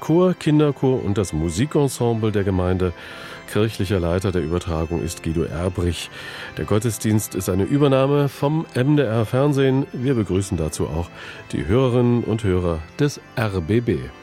Chor, Kinderchor und das Musikensemble der Gemeinde. Kirchlicher Leiter der Übertragung ist Guido Erbrich. Der Gottesdienst ist eine Übernahme vom MDR Fernsehen. Wir begrüßen dazu auch die Hörerinnen und Hörer des RBB.